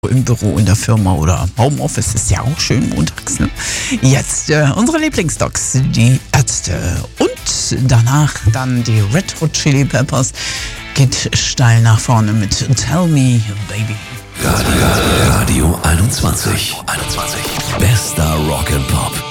im Büro, in der Firma oder Homeoffice, ist ja auch schön montags. Ne? Jetzt unsere Lieblingsdocs, die Ärzte und danach dann die Red Hot Chili Peppers. Geht steil nach vorne mit Tell Me Baby. Radio 21. Bester Rock and Pop.